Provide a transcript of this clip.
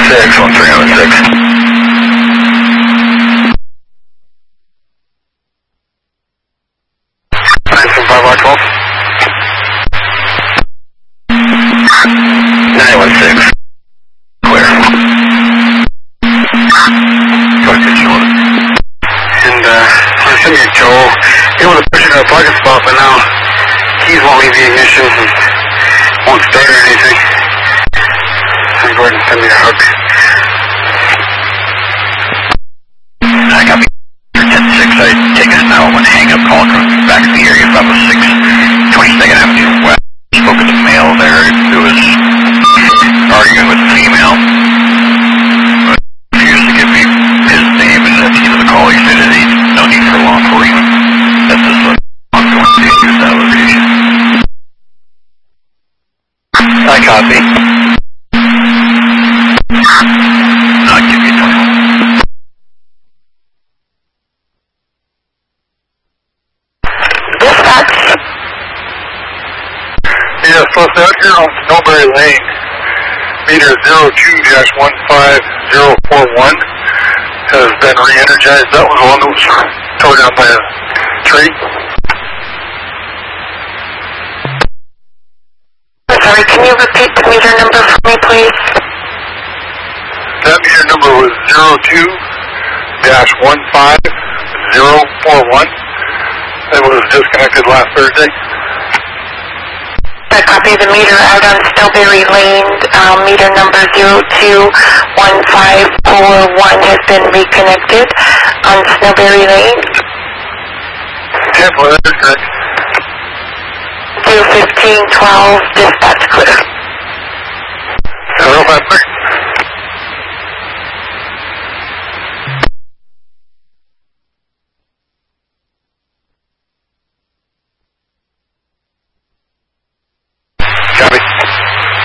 Meter 02-15041 has been re-energized. That was the one that was tore down by a tree. Sorry, can you repeat the meter number for me, please? That meter number was 02-15041. It was disconnected last Thursday. I copy the meter out on Snowberry Lane. Meter number 02-1541 has been reconnected on Snowberry Lane. Temple, that's correct. 21512, dispatch clear. Hello, 5